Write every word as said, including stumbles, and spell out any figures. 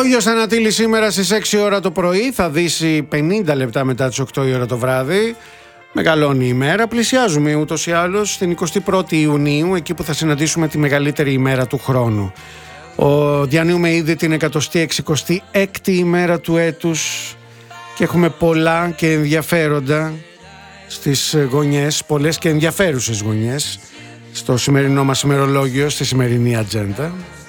Ο Γιος Ανατήλης σήμερα στις έξι ώρα το πρωί, θα δύσει πενήντα λεπτά μετά τις οκτώ η ώρα το βράδυ. Μεγαλώνει η ημέρα, πλησιάζουμε ούτως ή άλλως στην εικοστή πρώτη Ιουνίου, εκεί που θα συναντήσουμε τη μεγαλύτερη ημέρα του χρόνου. Ο, διανύουμε ήδη την εκατοστή εξηκοστή έκτη ημέρα του έτους και έχουμε πολλά και ενδιαφέροντα στις γωνιές, πολλές και ενδιαφέρουσες γωνιές στο σημερινό μας ημερολόγιο, στη σημερινή ατζέντα.